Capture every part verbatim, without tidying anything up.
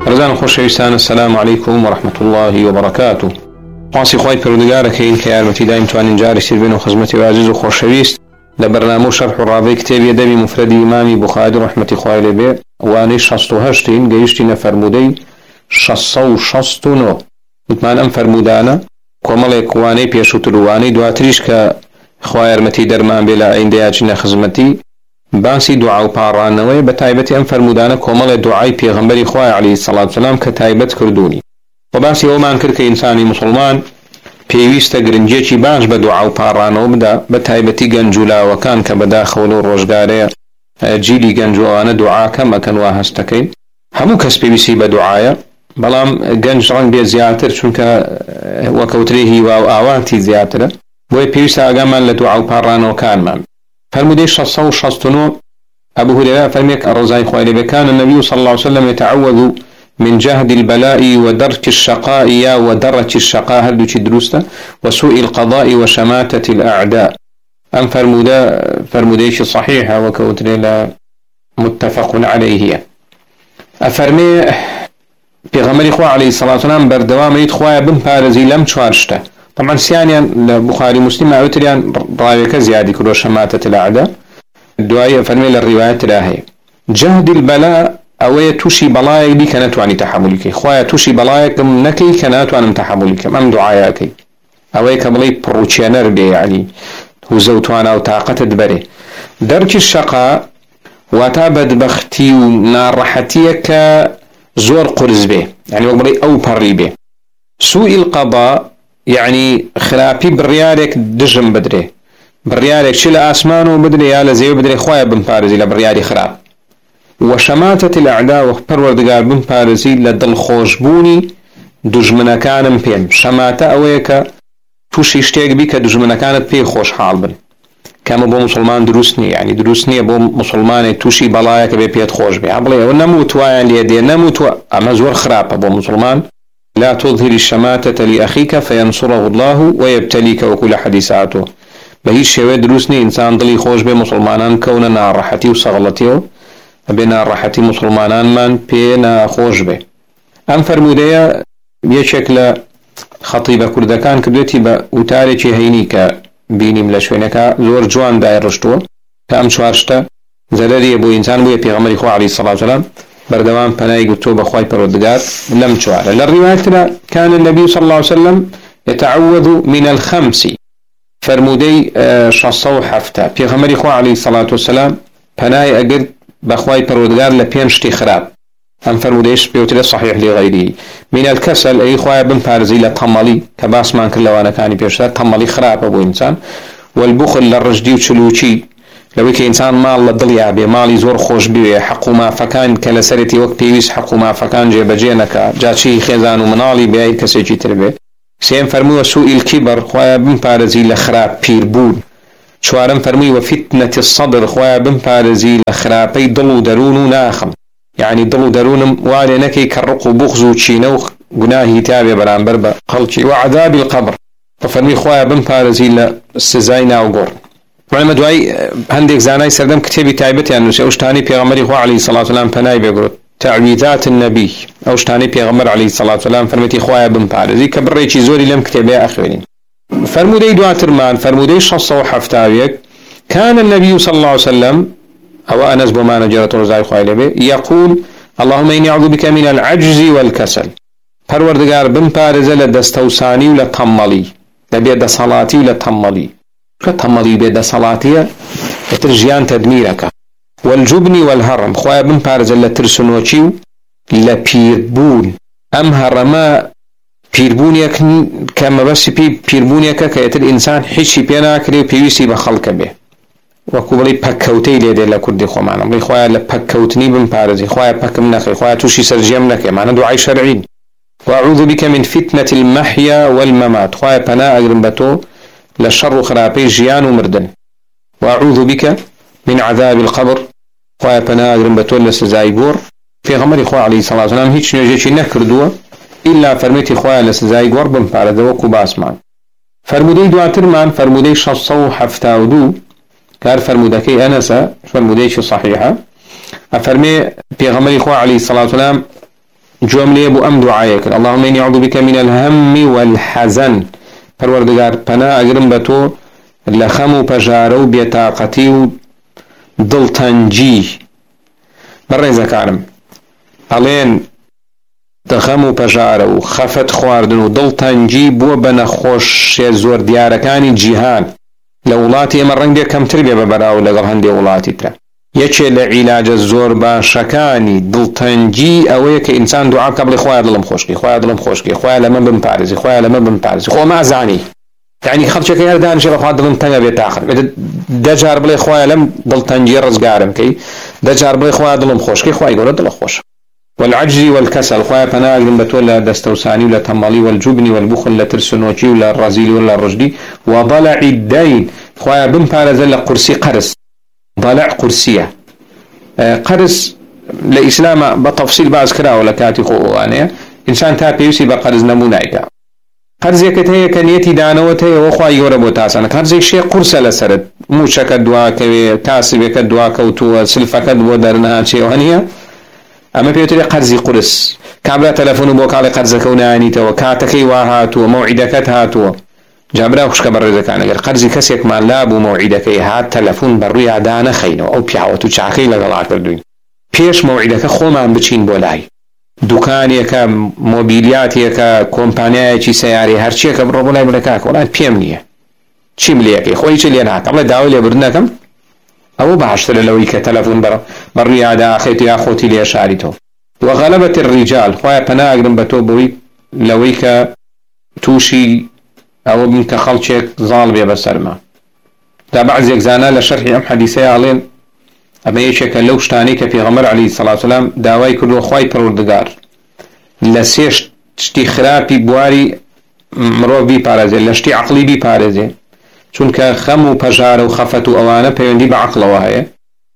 رزان خوشویستان السلام عليكم ورحمة الله وبركاته. قاسی خوای پروردگار که این کارمتی دائم توانین جاری سر بین و خدمت عزیز و خوشویست لبرنامه شرح الرابع کتاب ادب مفرد امام بخاری رحمت خوای لبه وانی شصت و هشت گیشتین فرموده شصت و شصت و نه مطمئن ام فرمودانه کامل کوانی پیشوتروانی دواتریش که خوای رحمتی درمان بلا ایندیاجین خدمتی باسی دعا و پارانوی بتایبتی ام فرمودانه کامل دعای پیغمبری خوای علیه الصلاة والسلام که تایبت کردونی و باسی اومان کرد که انسانی مسلمان پیوسته گرنجیی باش به دعا و پارانو بده بتایبتی گنجولا و کان که بداخل و روزگاره جیلی گنجوانه دعا کم کن واهستکین همو کس پیوسی به دعایه بلام گنج رنگ بی زیاتر چون که وکوتریه و آواتی زیاتره بوی پیوسته اگمان لدعا و پارانو کان من فرموده شصت و شصت و نه ابو هريره فرميك الرزاي خوالي بكان النبي صلى الله عليه وسلم يتعوذ من جهد البلاء ودرك الشقاء ودرك الشقاء هل دروسته وسوء القضاء وشماتة الأعداء أم فرمودا فرموديش صحيحة وكوتريلا متفق عليه أفرمي بغمر إخوة عليه الصلاة والسلام بردوام يتخوى بن بارزي لم تشارشته طبعا سيانيا بخاري مسلم أوتريان رايك زيادة كرو شماتة الأعداء الدعاء فرمي للرواية راهي جهد البلاء أوي توشي بلايك دي كانت واني تحملك خوايا توشي بلايك نكي كانت وانم تحملك أم دعاياكي أوي كبلي بروتشينر بي يعني وزوتوانا وطاقة دبري درك الشقاء وتابد بختي ونار رحتيك زور قرز به يعني وقبلي أو بري به سوء القضاء يعني خلافي بريالك دجم بدري بريالك شل آسمانه بدري يا لزي بدري خوايا بن فارزي لبريالي خراب وشماتة الأعداء وپروردگار بن فارزي لدل خوشبوني دجمنا كانم بين شماتة أويك توشي اشتيق بيك دجمنا كانت بي خوش حال بن كما بو مسلمان دروسني يعني دروسني بو مسلمان توشي بلايك بي بيت خوش بي عبلي ونموت وايان ليدي نموت أما زور خراب بو مسلمان لا تظهر الشماتة لأخيك فينصره الله ويبتليك وكل حديثاته بهي شوي دروسني إنسان ضلي خوش بي مسلمانان كوننا راحتي وصغلتي بنا راحتي مسلمانان من بينا خوش به ام فرمودية بشكل خطيبة كردكان كبدتي بأوتاريكي هينيكا بيني ملشوينكا زور جوان داير رشتو كام شوارشتا زرري ابو انسان بو پیغمبر خو عليه الصلاة والسلام بردوان پناي قلتو بخواي پرودگار لم شوار للرواية كان النبي صلى الله عليه وسلم يتعوذ من الخمس فرمودي شصو حفتا پیغمبر خو عليه الصلاة والسلام پناي اقر بخواي پرودگار لپینشتی خراب هم فرموديش بيوتي صحيح لغيره من الكسل اي خوايا بن فارزي لطمالي كباس مان كلوانا كاني بيشتر طمالي خراب ابو انسان والبخل للرجدي وشلوشي لو كي انسان مال للضليع بي مالي زور خوش بي حقو ما فكان كالسرتي وقت بيويس حقو ما فكان جيب جينك جاتشي خيزان ومنالي بي اي كسي جي تربي سيم فرمو سوء الكبر خوايا بن فارزي لخراب بيربون شوارم فرمي وفتنة الصدر خوايا بن فارزي لخرابي ضلو درون ناخم يعني ضلو درون والي نكي كرقو بغزو تشينوخ قناهي تابع بران بربا قلتي وعذاب القبر ففرمي خوايا بن فارزي لسزاينا وقور وعلم دواي هنديك زاناي سردم كتابي تايبتي أنه سيوشتاني بيغمري خوا عليه الصلاة والسلام فناي بيقول تعويذات النبي أوشتاني بيغمر عليه الصلاة والسلام فرمتي خوايا بن فارزي كبريتي زوري لم كتابي أخوين فرمودي دواترمان فرمودي شصة وحفتاويك كان النبي صلى الله عليه وسلم أو أنس بما نجرة رزاي خوالي به يقول اللهم إني أعوذ بك من العجز والكسل پروردگار بن پارزه لدستوساني ولطمالي لبيد صلاتي ولطمالي كطمالي بيد صلاتي يترجيان تدميرك والجبن والهرم خواه بن پارزه لترسنوشي لبيربون أم هرما بيربونيك كما بس بي بيربونيك كيت الإنسان حشي بينا كري بيوسي بخلق به وكوبلي بكوتي ليدي لكردي خو معنا بلي خويا لبكوتني بن بارزي خويا بكم نخي خويا توشي سرجيم نخي معنا دعاء شرعي وأعوذ بك من فتنة المحيا والممات خويا بنا أقربتو لشر خرابي جيان ومردن وأعوذ بك من عذاب القبر خويا بنا أقربتو لسزايقور في غمر خويا عليه الصلاة والسلام هيتش نجيشي نكردوه إلا فرميتي خويا لسزايقور بن بارزي وكو باسمان فرمودي دواترمان فرمودي شصو حفتاودو كار فرمودكي أنسا فرموديش صحيحة أفرمي بيغمري خواه عليه الصلاة والسلام جملة أبو أم دعائك اللهم إني أعوذ بك من الهم والحزن پروردگار پنا أجرم بتو لخم بجارو بيطاقتي دلتنجي بري زكارم ألين دخم بجارو خفت خواردن دلتنجي بو بنخوش زور دياركاني جيهان لولاتي مرن بي كم تربية ببراو لقل هندي ولاتي ترى يكي لعلاج الزور باشكاني دلتنجي اويك انسان دعاء قبل خويا ظلم خوشكي خويا ظلم خوشكي خويا لما بمبارزي خويا لما بمبارزي خو ما زاني يعني خلشك يا دان شي خويا ظلم تنيا بيت اخر دجار بلي خويا لم دلتنجي رزقارم كي دجار بلي خويا ظلم خوشكي خويا يقول دل خوش والعجز والكسل خويا بنا من بتولى دستوساني ولا تمالي والجبن والبخل لا ترسنوچي ولا الرزيل ولا الرشدي وضلع الدين خويا بمبارز لقرسي قرس ضلع قرسية قرس لإسلام بتفصيل بعض كرا ولا كاتي خوانية إنسان تابي يسي بقرز نمونايكا قرز يكتهي كنيتي دانوتي وخوا يوربو تاسانا قرز يشي قرسة لسرد موشك الدواك كاسبك الدواك وتو سلفك الدودرنها شيء وهنية أما بيوتري قرزي قرس كابلا تلفون بوك على قرز كوناني تو كاتكي واهاتو موعدكت هاتو جابرا خوش كبر رزق أنا قال قرزي كسيك ما لاب وموعدك هات تلفون بروي عدانا خينه أو بيعوتو شاكي لغلات بردوين بيش موعدك خو ما بتشين بولاي دكانيك موبيلياتيك كومبانياك سياري هرشيك برو بولاي بلكاك ولا بيمنيه شي مليك خوي شي لينا قبل داوي بردناكم أو بعشر لويك تلفون بر بروي عدا اخيتي يا اخوتي لي شاريتو وغلبة الرجال خويا بنا اقدم بتوبوي لويك توشي أو بنك خلشك ظالبية بسرما تابع زيك زانا لشرح أم حديثي علين أما يشك لو شتانيك في غمر عليه الصلاة والسلام داواي كله خواي پروردگار لسيش تشتي خرابي بواري مرو بي پارزي لشتي عقلي بي پارزي چونك خمو پجار وخفتو أوانا پيوندي بعقل وهي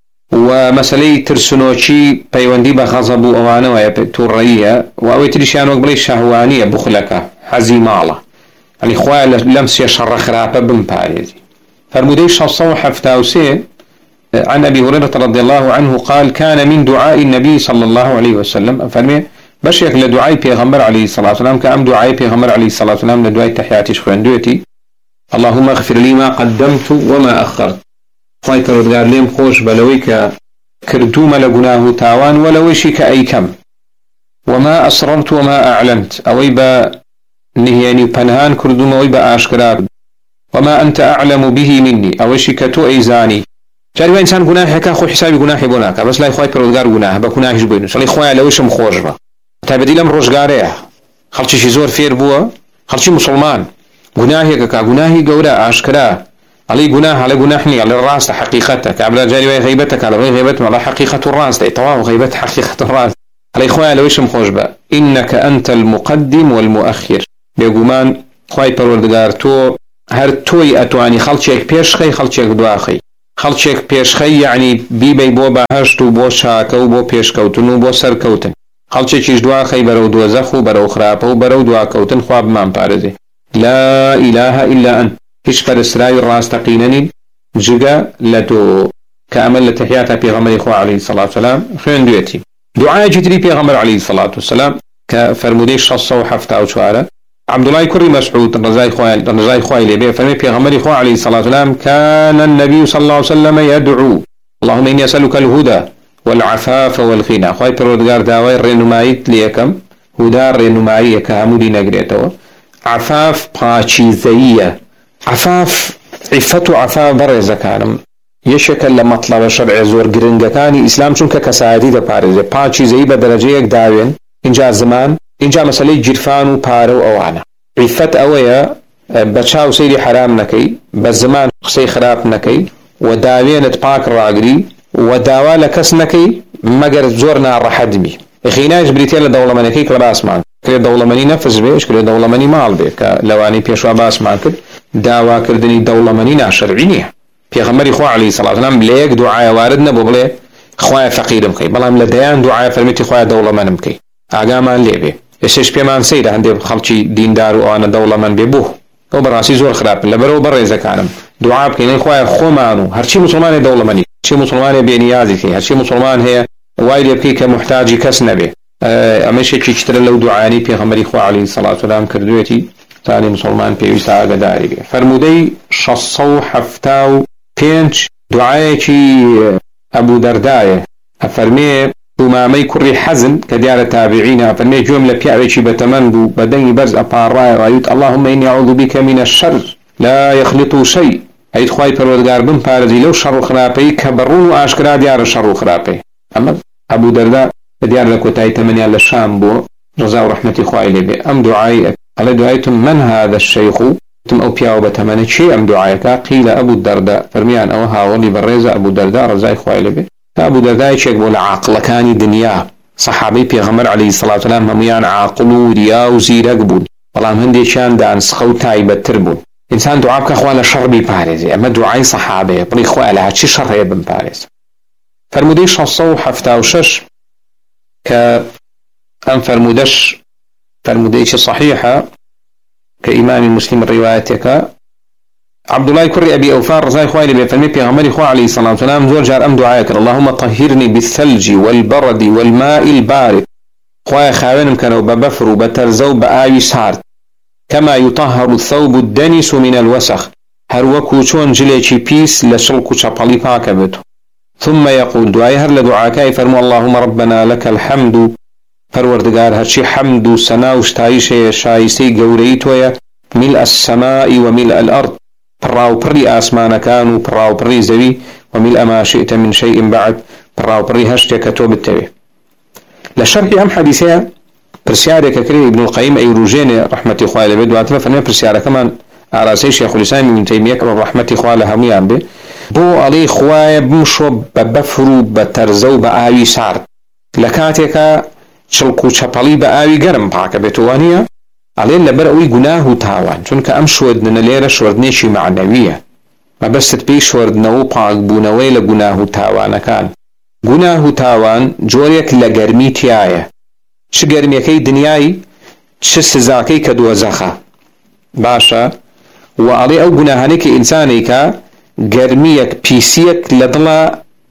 ومسألة ترسنوشي پيوندي بغضب أوانا وهي تورية وأوي تريشان وقبلي شهوانية بخلك حزيمالة يعني خواه لمس يشر خرابة بمباريزي فالمدير شخصه حفتاوسي عن أبي هريرة رضي الله عنه قال كان من دعاء النبي صلى الله عليه وسلم فرمي بشيك لدعاء بيغمبر عليه الصلاة والسلام كأم دعاء بيغمبر عليه الصلاة والسلام لدعاء تحياتي شخوان دوتي اللهم اغفر لي ما قدمت وما أخرت خواهي كردار ليم خوش بلويك كردوم لقناه تاوان ولويشك أي كم وما أسررت وما أعلنت أويبا نهياني بنهان كردوم ويبا آشكرا وما أنت أعلم به مني أوشكتو أيزاني جاري إنسان قناحك أخو حسابي قناحي بناك بس لا يخواي برودقار قناح بقناحش بينو سالي خوايا لويش مخوجبا تابدي لم رجقاريه خلشي شي زور فير بوا خلشي مسلمان قناحيك كا قناحي قورا آشكرا علي قناح على قناحني على الراس حقيقتك عبلا جاري غيبتك على غيبتك على حقيقة الراس طواه غيبت حقيقة الراس علي خوايا لويش مخوجبا إنك أنت المقدم والمؤخر بيقومان خواهي پروردگار تو هر توي اتواني خلچك پیش خي خلچك دواخي خلچك پیش خي يعني بي بي بو بهشت و بو شاكو بو پیش كوتن و بو سر كوتن خلچك دواخي برو دوزخو برو خرابو برو دوا كوتن خواب من پارزي لا إله إلا أنت هش فرسراي الراستقينني جگا لتو كامل لتحياتها بيغمر إخوة عليه الصلاة والسلام خيان دويتي دعاء جتري بيغمر عليه الصلاة والسلام كفرمودي شخصه وحفته وشوارة عبد الله كري مسعود رضاي خوال رضاي خوالي به فمي بيغمر إخوة عليه الصلاة والسلام كان النبي صلى الله عليه وسلم يدعو اللهم إني أسألك الهدى والعفاف والغنى خوي برودغار داوي رنمايت ليكم هدى رنماية كامودي نجريته عفاف باشيزية عفاف عفة عفاف برز كانم يشكل لمطلب شرع زور جرنجا كاني إسلام شنك كسادي ده بارزة باشيزية بدرجة يك داوين إنجا زمان إنجا مسألة جرفان وبارو أوانا عفة أويا بچاو سيدي حرام نكي بالزمان قصي خراب نكي وداوين تباك راقري وداوا لكس نكي مگر زورنا رحدمي خيناش بريتيا لدولة منكي كلا باسمان كلا دولة مني نفذ بيش كلا دولة مني مال بيك لواني بيشوا باسمان كد داوا كردني دولة مني ناشرعينيه پیغمبر خو عليه الصلاة والسلام ليك دعاء واردنا ببلي خواه فقير مكي بلام لديان دعاء فرميتي خواه دولة من مكي آقامان ليبي يسيش بيمان سيدا هندي خلشي دين دارو وانا دولة من بيبوه او براسي زور خراب لبرو بر إذا كانم دعاء بكيني خواه خو مانو هرشي مسلمان دولة مني هرشي مسلمان بينيازي كي هرشي مسلمان هي وايد يبكي كمحتاجي كس نبي ئەمە شێکی چترە لەو دوعانی پێغەمبەری خوا عەلەیهی سەڵات وسەلام کردوێتی تانی مسلمان پێویستە ئاگاداری بێ. فەرموودەی شەش و حەفتا و پێنج دوعایەکی ئەبوو دەردایە ئەفەرمێ ئومامەی کوڕی حەزن کە دیارە تابعینە ئەفەرمێ گوێم لە پیاوێکی بەتەمەن بوو بە دەنگی بەرز ئەپاڕایەوە ئەیوت اللهم إني أعوذ بك من الشر لا يخلط شيء ئەیت خوای پەروەردگار بمپارێزی لەو شەڕ و خراپەی کە بەڕوون و ئاشکرا دیارە شەڕ و خراپەی. ئەمە ئەبوو دەردا دیار لە کۆتایی تەمەنیان لە شام بووە ڕزا و ڕەحمەتی خوای لێ بێ. ئەم دوعای ئەڵێ دوعایتم من هذا الشيخ تم ئەو پیاوە بەتەمەنە چێ ئەم دوعایەکە قیل ئەبوو دەردا فەرمیان ئەوە هاوڵی بەڕێزە ئەبوو دەردا ڕزای خوای لێ بێ. ئەبوو دەردایەکێک بۆ لە عاقڵەکانی دنیا سەحابەی پێغەمبەر عەلەیهی سەڵات وسەلام هەموویان عاقڵ و ریا و زیرەک بوون بەڵام هەندێکیان دانسخە و تایبەتتر بوون. ئینسان دوعا بکە خوا لە شەڕ بیپارێزێ ئەمە دوعای سەحابەیە بڵێ خوا لە هەرچی شەڕەیە بمپارێز. فەرموودەی شەش و حەفتا و شەش کە ئەم فەرموودەش فەرموودەیەکی صحیحە کە ئیمامی موسلیم ڕیوایەتێکە عبدالله کوڕی ئەبی ئەوفا ڕزای خوای لێ بێ فەرمێ پێغەمبەری خوا عەلەیهی سەڵات وسەلام زۆر جار ئەم دوعایە کرد اللهم طهرني بالثلج والبرد والماء البارد خوای خاوێنم کەنەوە بە بەفر و بە تەرزە و بە ئاوی سارد كما يطهر الثوب الدنس من الوسخ هر وەکو چۆن جلێکی پیس لە شڵک و چەپەڵی پاکە بێت. ثم يقول دعای هەر لە دوعاکای فەرموو اللهم ربنا لك الحمد پەروەردگار هەرچی حەمد و سەنا و ستایشەیە شایستەی گەورەی تۆیە ملء السماء وملء الأرض پڕاوپڕی ئاسمانەکان و پڕاوپڕی زەوی وملء ما شئت من شيء بعد پڕاوپڕی هەر شتێک کە تۆ بتەوێ. لە شەرحی ئەم حەدیثەیە پرسیارێکە کرێ ابن القیم ئەیروژێنێ ڕەحمەتی خوای لێ بێ دواترە فەرمێ پرسیارەکەمان ئاراسەی شێخ الئیسلام ابن تەیمیە کە ڕەحمەتی خوا لە هەموویان بێ بۆ ئەڵێ خوایە بمشۆ بە بەفر و بە تەرزە و بە ئاوی سارد لە کاتێکە چڵک و چەپەڵی بە ئاوی گەرم پاکە بێت وانە ئەڵێن لەبەر ئەوەی گوناه و تاوان چونکە ئەم شۆردنە لێرە شۆردنێکی معنەویە مەبەستت پێی شۆردنەوە و پاکبوونەوەی لە گوناه و تاوانەکان. گوناه و تاوان جۆرێک لە گەرمی تایە چ گەرمیەکەی دنیای چ سزاکەی کە دۆزەخە باشە و ئەڵێ ئەو گوناهانەی کە ئینسانێکە گەرمیەک پیسیەک لە دڵە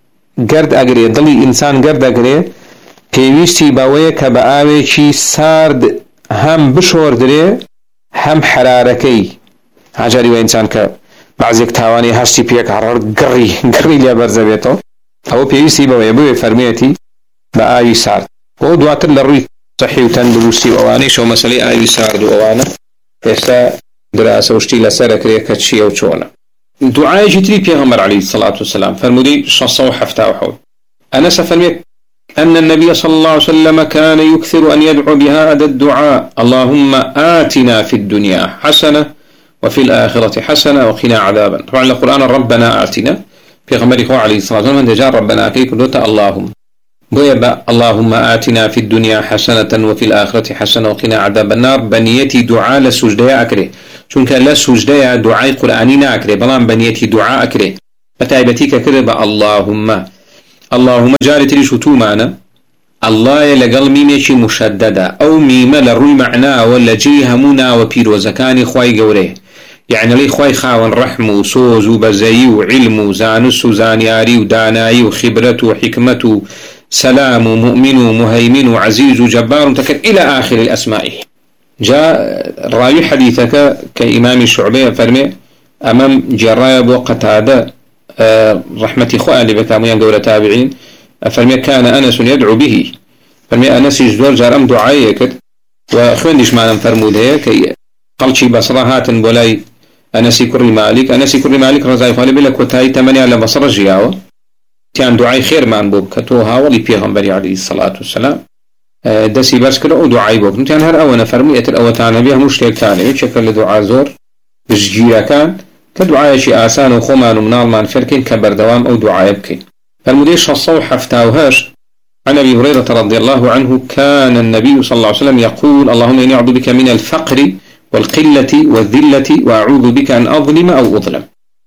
گەرد ئەگرێ دڵی ئینسان گەرد ئەگرێ پێویستی بەوەیە کە بە ئاوێکی سارد هەم بشۆردرێ هەم حرارەکەی هاجاری وە ئینسان کە بعضێک تاوانی هەستی پێک هەڕ گڕی گڕی لێ بەرزە بێتەوە ئەوە پێویستی بەوەیە بوێ فەرمێتی بە ئاوی سارد. بۆ دواتر لە ڕووی صحی و تەندروستی و ئەوانەی شەو مەسەلەی ئاوی سارد و ئەوانە ئێستا دراسە وشتی لەسەرەکرێ کە چییە و چۆنە. دوعایەکی تری پێغەمبەر عەلەیهی سەڵات وسەلام فەرموودەی شەش و حەفتا و حەوت ئەنەس فەرمێ أن النبي صلى الله عليه وسلم كان يكثر أن يدعو بهذا الدعاء اللهم آتنا في الدنيا حسنة وفي الآخرة حسنة وقنا عذابا. طبعا القرآن ربنا آتنا في غمره عليه الصلاة والسلام من جار ربنا كي كلوتا اللهم بويبا اللهم آتنا في الدنيا حسنة وفي الآخرة حسنة وقنا عذاب النار بنيتي دعاء لسجداء أكره چونك لسجداء دعاء قرآني ناكره بلان بنيتي دعاء أكره فتايبتيك كرب اللهم اللهم جارت لي شتو معنا الله لقل ميميشي مشددة أو ميمة لروي معنا ولا جي همونا وبيروزكاني خواي قوله يعني لي خواي خاون رحم وصوز وبزي وعلم وزانس وزانياري وداناي وخبرة وحكمة سلام ومؤمن ومهيمن وعزيز وجبار تكر إلى آخر الأسماء. جاء راوي حديثك كإمام الشعبية فرمي أمام جرايب وقتادة أه رحمتي خوالي بكاميان قولة تابعين فرمي كان أنس يدعو به فرمي أنس يجدور جارم دعايك وخوندش معنا فرمود هيك قلشي بصرهات بولاي أنسي كري مالك أنسي كري مالك رضاي خوالي بلك وتاي تمني على بصر جياوة كان دعاي خير من بوب كتوها ولي بيغمبري عليه الصلاة والسلام أه دسي بس كده ودعاي بوب نتيان هر أولا فرمي أتر أوتانا بيها مشتاك تاني يتشكل لدعاء زور بجيرا كان كدعاء شي آسان وخمان ومنال من فركين كبردوام أو دعاء يبكي. فالمدير شصو حفتاوهاش عن أبي هريرة رضي الله عنه كان النبي صلى الله عليه وسلم يقول اللهم إني أعوذ بك من الفقر والقلة والذلة وأعوذ بك أن أظلم أو أظلم.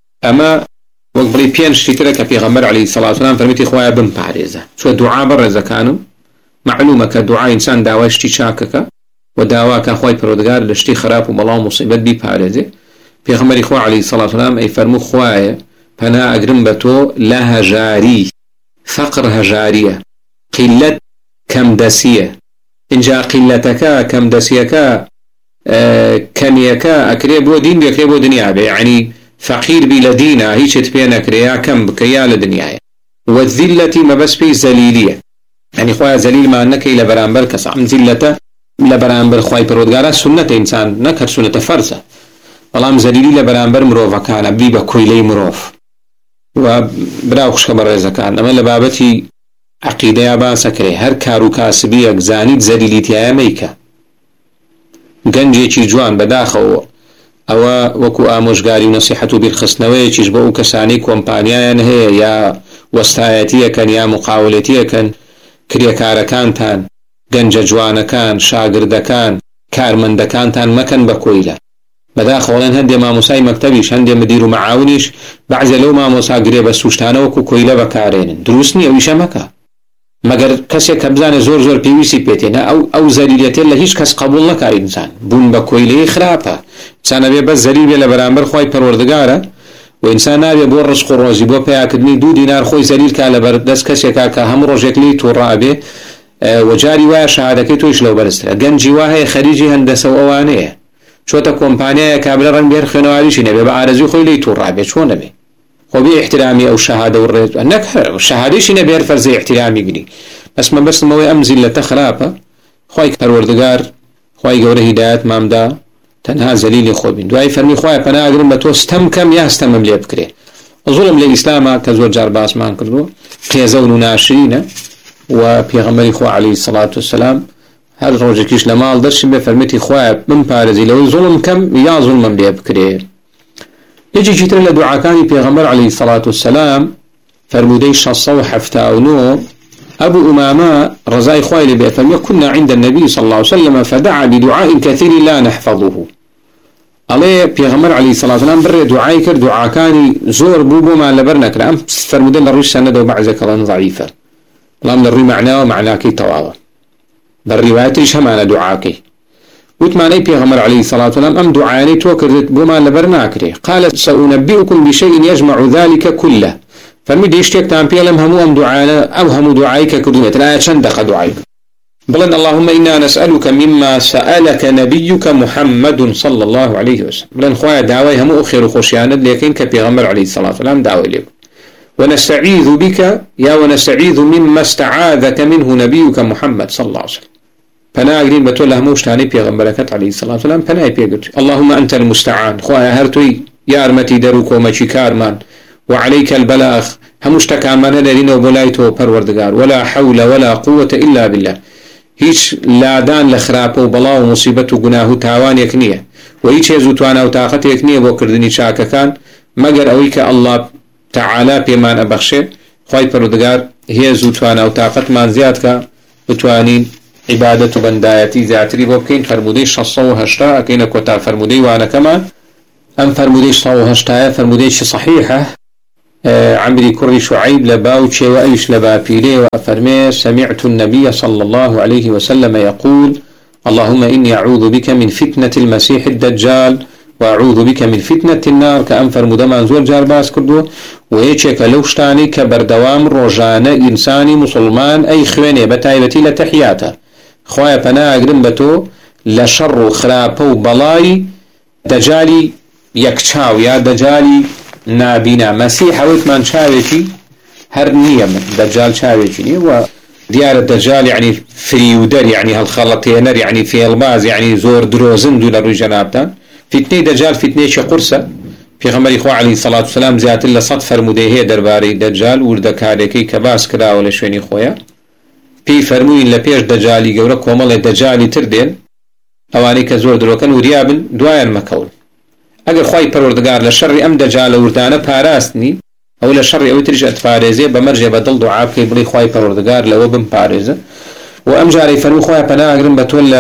أما وقبلي بيانش تترك في غمر عليه الصلاة والسلام فرميتي خوايا بن باريزة شو دعاء برزة كانوا معلومة كدعاء إنسان دعوة اشتي شاكك ودعواك خواي برودقار لاشتي خراب وملاه مصيبت بي باريزة في غمر إخوة عليه الصلاة والسلام أي فرمو خوايا فنا أقرم بتو لها جاري فقر هجارية قلة كمدسية إنجا قلتك كم دسيك اه كميك أكري بو دين بيكري بو دنيا بي يعني فقير بلا دينا هيش تبين أكريا كم بكيا لدنيا والذلة ما بس بي زليلية يعني خويا زليل ما أنك إلى برامبر كسام ذلة لبرامبر خوي برودگارا سنة إنسان نكر سنة فرزة والله زليلي لبرامبر مروفا كان بيبا كويلي مروف وبراوخش كبر رزا كان أما لبابتي عقيدة يابان سكري هر كارو كاسبيك زانيت زليليتي أميكا گنجي چي جوان بداخو او وكو آموشگاري ونصيحتو بالخصنوية چيش بو كساني كومبانيان هي يا وستايتية كان يا مقاولتية كان كريكاركان تان گنج جوانكان شاگردكان كارمندكان تان مكان بكويلة بداخو ولن هندي ما موساي مكتبيش هندي مديرو معاونيش بعض لو ما موسا قريبا سوشتانا وكو كويلة بكارين دروسني او يشمكا مگر کسی کبزان زور زور پیویسی پیتینه او او زلیلیتی الله هیچ کس قبول نکاری انسان بون با کویله خرابه انسان ابی بس زلیلی لبرانبر خوای پروردگاره و انسان ابی بور رزق روزی بو پیاکدنی دو دینار خوی زلیل که لبر دست کسی که که هم روزکلی تو رابه و جاری وای شهاده که تویش لو برستره گنجی وای خریجی هندسه و اوانه شو تا کمپانیا کابل رنگ بیر خنواریش نبی با عرضی خوی لی تو رابه چون نبی وبي احترامي أو شهادة والرئيس أنك شهاديش إنه بيرفر زي احترامي قلي بس ما بس موي أمزل لتخرابة خواي كروردقار خواي قوره هدايات مامدا تنها زليل خوبين دواي فرمي خواي فنا أقرم بتو استمكم يا استمم لي بكري الظلم للإسلام كزور جارباس مان كردو قيزون ناشرين وبيغمري خوا عليه الصلاة والسلام هذا روجكيش لمال درش بفرمتي خواي من بارزي لو ظلم كم يا ظلم لي بكري يجي جيتر لدعاء كان بيغمر عليه الصلاة والسلام فرمودي شصو حفتاونو أبو أمامة رزاي خوالي بأفرمي كنا عند النبي صلى الله عليه وسلم فدعا بدعاء كثير لا نحفظه عليه بيغمر عليه الصلاة والسلام بر دعاء كر دعاء كان زور بوبو ما لبرنا كلام فرمودي للرش سند وبعزة كلام ضعيفة لام للري معناه ومعناكي تواضع بالرواية ايش همانا دعاكي وتماني بيغمر عليه الصلاة والسلام أم دعاني توكرت بما لبرناكري قال سأنبئكم بشيء يجمع ذلك كله فرمي اشتيك تنبيلم همو أم دعانا أو همو دعايك كدنية لا يشندق دعايك بلن اللهم إنا نسألك مما سألك نبيك محمد صلى الله عليه وسلم بلن خوايا دعوي همو أخير خوشيانا لكن كبيغمر عليه الصلاة والسلام دعوي لك ونستعيذ بك يا ونستعيذ مما استعاذك منه نبيك محمد صلى الله عليه وسلم فنا أقرين بتقول لهم وشتاني بيغمبركت عليه الصلاة والسلام فنا يبيغت اللهم أنت المستعان خوايا هرتوي يا أرمتي دروك ومشي كارمان وعليك البلاغ همشتكى من لرين وبلايته پروردگار ولا حول ولا قوة إلا بالله هيش لادان لخراب وبلا ومصيبة وقناه تاوان يكنية وهيش يزوتوانا وطاقت يكنية وكردني شاكا كان مگر أويك الله تعالى بيمان أبخشه خواي پروردگار هي زوتوانا وطاقت من زيادك وتوانين عبادة بندايتي ذاتري بوكين فرمودي شصو هشتا أكين كوتا فرمودي وانا كمان أم فرمودي شصو هشتا فرمودي صحيحة آه عمري كري شعيب لباوتشي وأيش لبا بيلي وأفرمي سمعت النبي صلى الله عليه وسلم يقول اللهم إني أعوذ بك من فتنة المسيح الدجال وأعوذ بك من فتنة النار كأنفر مدمان زور جارباس كردو ويشك لوشتاني كبردوام روجانة إنساني مسلمان أي خواني بتايبتي لتحياته خوايا فنا أقرم بتو لشر خراب وبلاي دجالي يكشاو يا دجالي نابينا مسيح ويتمان شاويكي هر نيم دجال شاويكي و ديار الدجال يعني فريودر يعني هالخلطينر يعني في الباز يعني زور دروزن دون الرجنابتان فتنة دجال فتنة شقرصة في غمر إخوة عليه الصلاة والسلام زيادة الله صد فرموديه درباري دجال وردكاريكي كباس كدا ولا شويني خويا في فرموين لبيش دجالي قورك ومال دجالي تردين اواني كزور دروكن وريابن دوايان مكول اگر خواهي پروردگار لشر ام دجال وردانه پاراستني او لشر او ترجع تفاريزي بمرجع بدل دعاب كي بلي خواهي پروردگار لو بم پاريزه وام جاري فرمو خواهي پنا اگرم بتول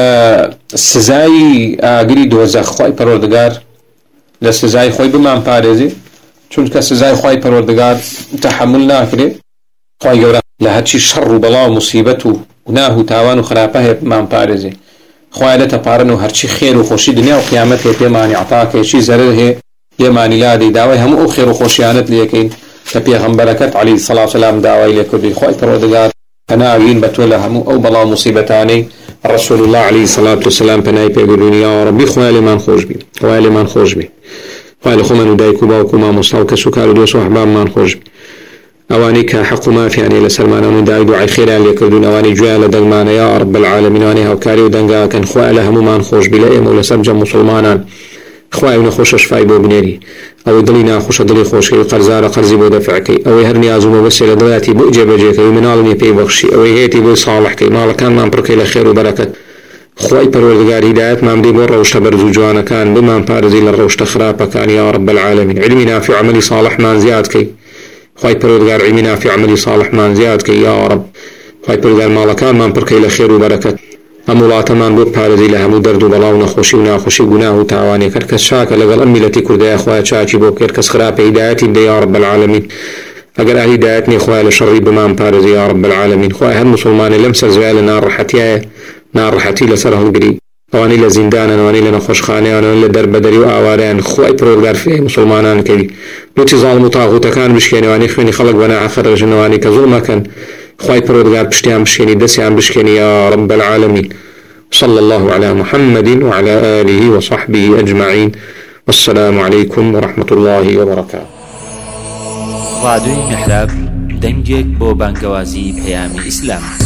السزاي اگري دوزخ خواهي پروردگار لسزاي خواهي بمان پاريزي چونك السزاي خواهي پروردگار تحمل ناكري خواهي قورا لهاتشي شر بلا مصيبته وناه تاوان وخرابه بمان پاريزي خواهي لتپارن وهرشي خير وخوشي دنيا وقيامته بيماني عطاك شي زرره يماني لادي داوي هم او خير وخوشيانت ليكين كبيغمبركت عليه الصلاة والسلام داوي لكردي خواهي پروردگار تناوين بتوله هم او بلا مصيبتاني رسول الله عليه الصلاة والسلام پنای پێبردون یا ربی خوای لێمان خۆش بی خوای لێمان خۆش بی خوای لە خۆمان و دایک و باوک و مامۆستا و کەس و کار و دۆست و ئەحبابمان خۆش بی ئەوانەی کە حەق و مافیانەیە لەسەرمانە و دای دوعای خێران لێکردون ئەوانەی گوێیان لە دەنگمانە یا رب العالمین ئەوانەی هاوکاری و دەنگاکەن خوای لە هەمومان خۆش بی لە ئێمە و لەسەر جەم موسڵمانان خوای و نەخۆشە شفای بۆ بنێری ئەوەی دڵی ناخۆشە دڵی خۆشکەی و قەرزارە قەرزی بۆ دەفعکەی ئەوەی هەر نیاز و مەبەسێ لە دڵاتی بۆ جێبەجێکەی و مناڵمی پێی بەخشی ئەوەی هەیەی بۆی ساڵحکەی ماڵەکانمان پڕکەی لە خێر و بەرەکەت خوای پەروەردگار هیدایەتمان بدەی بۆ ڕەوشتە بەرز و جوانەکان بمان پارێزی لە ڕەوشتە خراپەکان یا رب العالمین علمی نافع و عملی صالحمان زیادکەی خوای پەروەردگار علمی نافع و عملی صالحمان زیادکەی یا رب خوای پەروەردگار ماڵەکانمان پڕکەی لە خێر و بەرەکەت ئەم وڵاتەمان بۆ پارێزی لە هەموو دەرد و بەڵاو و نەخۆشی و ناخۆشی گوناه و تاوانی کرد کەس چاکە لەگەڵ ئەم میلەتی کوردایە خوای چاکی بۆ بکرد کەس خراپە هیدایەتی بدەی یا رب العالمین ئەگەر ئاهی هیدایەت نیە خوای لە شەڕی بمان پارێزی یا رب العالمین خوای هەر موسڵمانێ لەم سەرزەویە لە ناڕەحەتیایە ناڕەحەتی لەسەر هەڵگری ئەوانەی لە زیندانن ئەوانەی لە نەخۆشخانەیان لە دەربەدەری و ئاوارەیان خوای پەروەردگار فێی موسڵمانان کەوی لوتی زاڵم و تاغوتەکان بشکێنەوەی خوێنی خەڵک بە ناحەق ڕێژنەوانی کە زوڵمەکەن خوای پەروەردگار پشتیان بشکێنی دەستیان بشکێنی یا رب العالمین صلى الله على محمد وعلى آله وصحبه أجمعين والسلام عليكم ورحمة الله وبركاته. راديو محراب دنجك بو بانكوازي بيامي إسلام